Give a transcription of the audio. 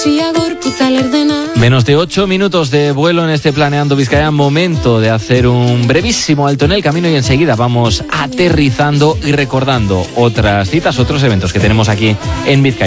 Menos de 8 minutos de vuelo en este Planeando Vizcaya. Momento de hacer un brevísimo alto en el camino y enseguida vamos aterrizando y recordando otras citas, otros eventos que tenemos aquí en Vizcaya.